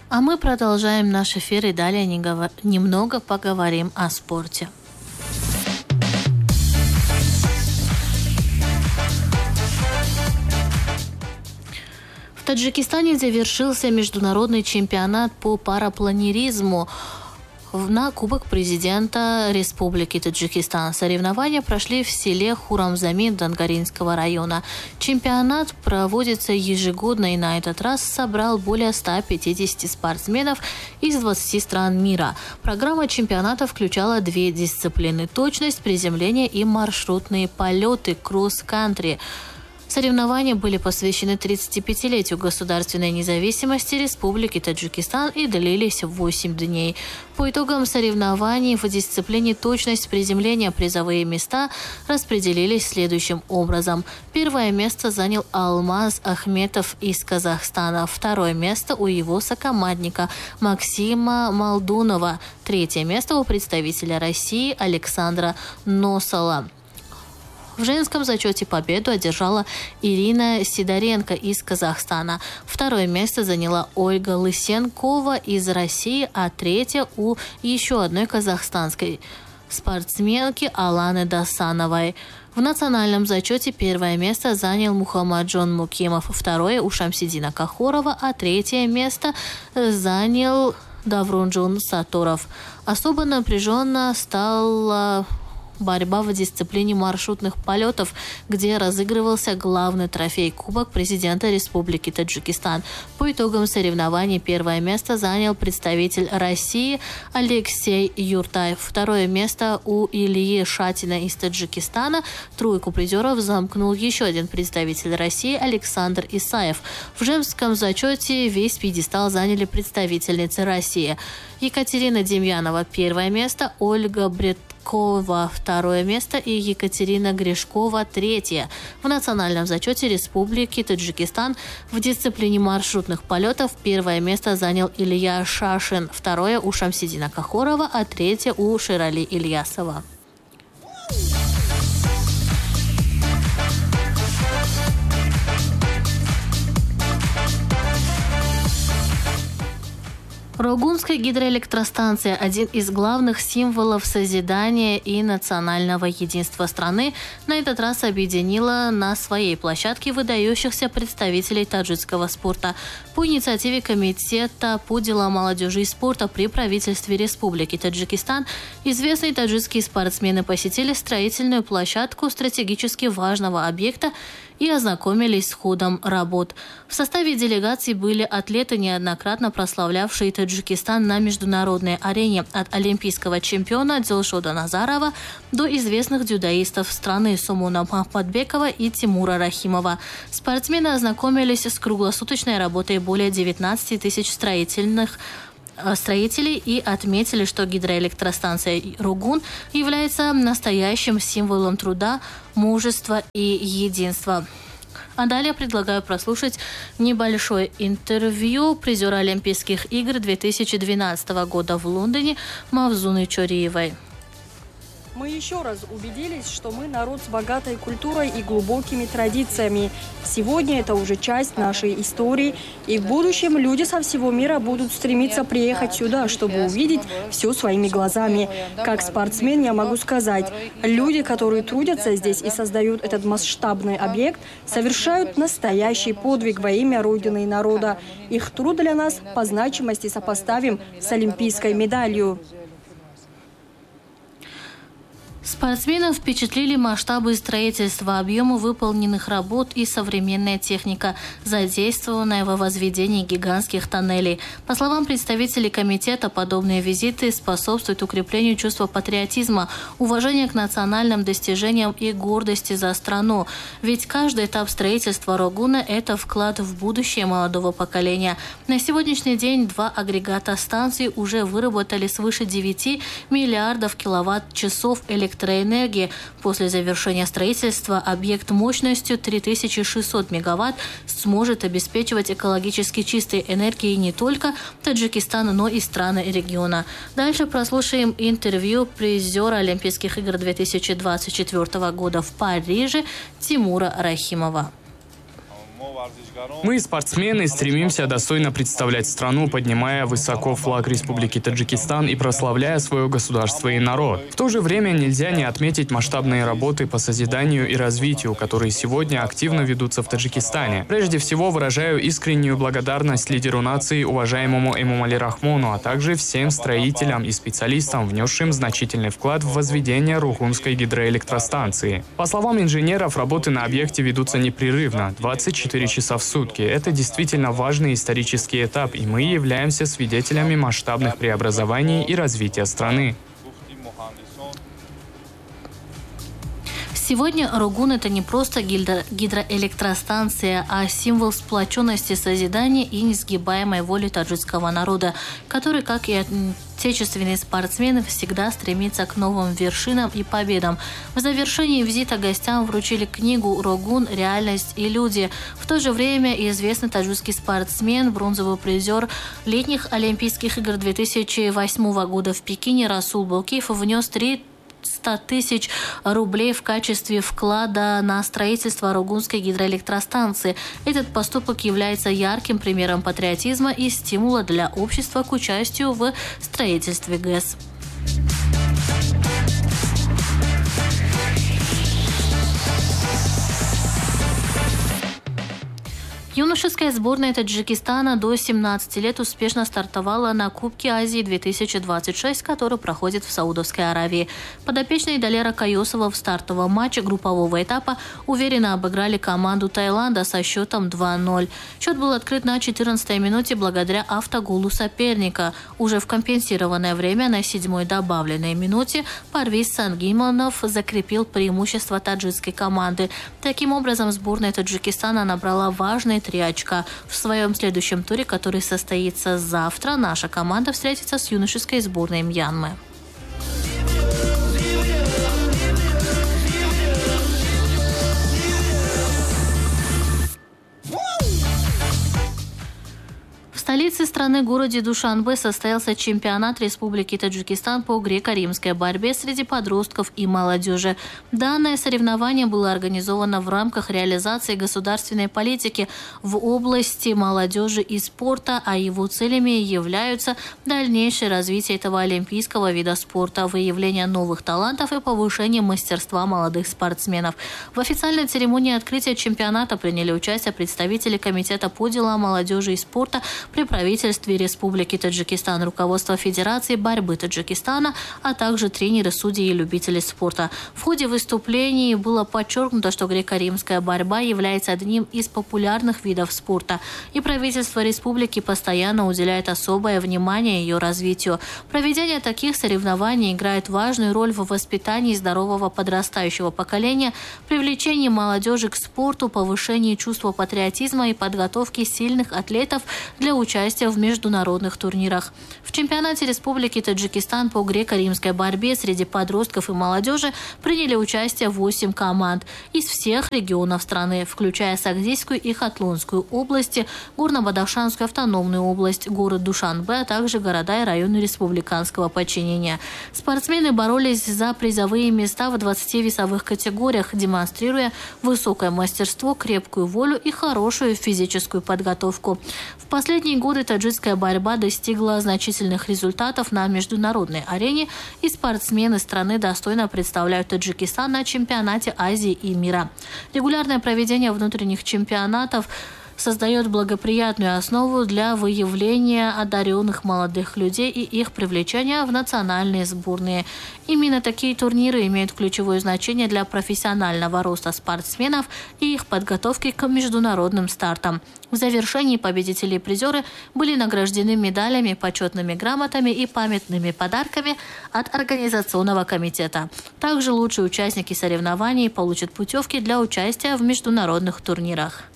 А мы продолжаем наш эфир и далее немного поговорим о спорте. В Таджикистане завершился международный чемпионат по парапланеризму на Кубок президента Республики Таджикистан. Соревнования прошли в селе Хурамзамин Дангаринского района. Чемпионат проводится ежегодно и на этот раз собрал более 150 спортсменов из 20 стран мира. Программа чемпионата включала 2 дисциплины – точность, приземление и маршрутные полеты кросс-кантри. Соревнования были посвящены 35-летию государственной независимости Республики Таджикистан и длились 8 дней. По итогам соревнований в дисциплине точность приземления призовые места распределились следующим образом. Первое место занял Алмаз Ахметов из Казахстана. Второе место у его сокомандника Максима Молдунова. Третье место у представителя России Александра Носала. В женском зачете победу одержала Ирина Сидоренко из Казахстана. Второе место заняла Ольга Лысенкова из России, а третье у еще одной казахстанской спортсменки Аланы Дасановой. В национальном зачете первое место занял Мухаммаджон Мукимов, второе у Шамсидина Кахорова, а третье место занял Даврунджун Сатуров. Особо напряженно стала борьба в дисциплине маршрутных полетов, где разыгрывался главный трофей – Кубок президента Республики Таджикистан. По итогам соревнований первое место занял представитель России Алексей Юртаев. Второе место у Ильи Шатина из Таджикистана. Тройку призеров замкнул еще один представитель России Александр Исаев. В женском зачете весь пьедестал заняли представительницы России. Екатерина Демьянова – первое место, Ольга Бредкова – второе место и Екатерина Гришкова – третье. В национальном зачете Республики Таджикистан в дисциплине маршрутных полетов первое место занял Илья Шашин, второе у Шамсидина Кахорова, а третье у Ширали Ильясова. Рогунская гидроэлектростанция – один из главных символов созидания и национального единства страны, на этот раз объединила на своей площадке выдающихся представителей таджикского спорта. По инициативе Комитета по делам молодежи и спорта при правительстве Республики Таджикистан известные таджикские спортсмены посетили строительную площадку стратегически важного объекта и ознакомились с ходом работ. В составе делегации были атлеты, неоднократно прославлявшие Таджикистан на международной арене, от олимпийского чемпиона Дилшода Назарова до известных дзюдоистов страны Сомона Махмадбекова и Тимура Рахимова. Спортсмены ознакомились с круглосуточной работой более 19 тысяч строителей и отметили, что гидроэлектростанция Рогун является настоящим символом труда, мужества и единства. А далее предлагаю прослушать небольшое интервью призера Олимпийских игр 2012 года в Лондоне Мавзуны Чориевой. Мы еще раз убедились, что мы народ с богатой культурой и глубокими традициями. Сегодня это уже часть нашей истории, и в будущем люди со всего мира будут стремиться приехать сюда, чтобы увидеть все своими глазами. Как спортсмен я могу сказать, люди, которые трудятся здесь и создают этот масштабный объект, совершают настоящий подвиг во имя Родины и народа. Их труд для нас по значимости сопоставим с олимпийской медалью. Спортсменов впечатлили масштабы строительства, объемы выполненных работ и современная техника, задействованная во возведении гигантских тоннелей. По словам представителей комитета, подобные визиты способствуют укреплению чувства патриотизма, уважения к национальным достижениям и гордости за страну. Ведь каждый этап строительства Рогуна – это вклад в будущее молодого поколения. На сегодняшний день 2 агрегата станций уже выработали свыше 9 миллиардов киловатт-часов электроэнергии. После завершения строительства объект мощностью 3600 мегаватт сможет обеспечивать экологически чистой энергией не только Таджикистан, но и страны региона. Дальше прослушаем интервью призера Олимпийских игр 2024 года в Париже Тимура Рахимова. Мы, спортсмены, стремимся достойно представлять страну, поднимая высоко флаг Республики Таджикистан и прославляя свое государство и народ. В то же время нельзя не отметить масштабные работы по созиданию и развитию, которые сегодня активно ведутся в Таджикистане. Прежде всего, выражаю искреннюю благодарность лидеру нации, уважаемому Эмомали Рахмону, а также всем строителям и специалистам, внесшим значительный вклад в возведение Ругунской гидроэлектростанции. По словам инженеров, работы на объекте ведутся непрерывно, 24 часа в сутки. Это действительно важный исторический этап, и мы являемся свидетелями масштабных преобразований и развития страны. Сегодня Ругун – это не просто гидроэлектростанция, а символ сплоченности, созидания и несгибаемой воли таджикского народа, который, как и отечественные спортсмены, всегда стремится к новым вершинам и победам. В завершении визита гостям вручили книгу «Ругун. Реальность и люди». В то же время известный таджикский спортсмен, бронзовый призер летних Олимпийских игр 2008 года в Пекине Расул Бокиев внес 300 тысяч рублей в качестве вклада на строительство Ругунской гидроэлектростанции. Этот поступок является ярким примером патриотизма и стимула для общества к участию в строительстве ГЭС. Юношеская сборная Таджикистана до 17 лет успешно стартовала на Кубке Азии 2026, который проходит в Саудовской Аравии. Подопечные Далера Кайосова в стартовом матче группового этапа уверенно обыграли команду Таиланда со счетом 2-0. Счет был открыт на 14-й минуте благодаря автоголу соперника. Уже в компенсированное время на 7-й добавленной минуте Парвиз Сангимонов закрепил преимущество таджикской команды. Таким образом, сборная Таджикистана набрала важные 3 очка. В своем следующем туре, который состоится завтра, наша команда встретится с юношеской сборной Мьянмы. В столице страны, городе Душанбе, состоялся чемпионат Республики Таджикистан по греко-римской борьбе среди подростков и молодежи. Данное соревнование было организовано в рамках реализации государственной политики в области молодежи и спорта, а его целями являются дальнейшее развитие этого олимпийского вида спорта, выявление новых талантов и повышение мастерства молодых спортсменов. В официальной церемонии открытия чемпионата приняли участие представители Комитета по делам молодежи и спорта при правительстве Республики Таджикистан, руководство Федерации борьбы Таджикистана, а также тренеры, судьи и любители спорта. В ходе выступлений было подчеркнуто, что греко-римская борьба является одним из популярных видов спорта, и правительство республики постоянно уделяет особое внимание ее развитию. Проведение таких соревнований играет важную роль в воспитании здорового подрастающего поколения, привлечении молодежи к спорту, повышении чувства патриотизма и подготовке сильных атлетов для участия в международных турнирах. В чемпионате Республики Таджикистан по греко-римской борьбе среди подростков и молодежи приняли участие 8 команд из всех регионов страны, включая Сагдийскую и Хатлонскую области, Горно-Бадахшанскую автономную область, город Душанбе, а также города и районы республиканского подчинения. Спортсмены боролись за призовые места в 20 весовых категориях, демонстрируя высокое мастерство, крепкую волю и хорошую физическую подготовку. В последние годы таджикская борьба достигла значительных результатов на международной арене, и спортсмены страны достойно представляют Таджикистан на чемпионате Азии и мира. Регулярное проведение внутренних чемпионатов создает благоприятную основу для выявления одаренных молодых людей и их привлечения в национальные сборные. Именно такие турниры имеют ключевое значение для профессионального роста спортсменов и их подготовки к международным стартам. В завершении победители и призеры были награждены медалями, почетными грамотами и памятными подарками от организационного комитета. Также лучшие участники соревнований получат путевки для участия в международных турнирах.